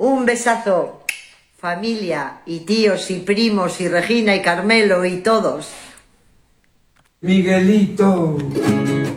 Un besazo, familia y tíos y primos y Regina y Carmelo y todos. Miguelito.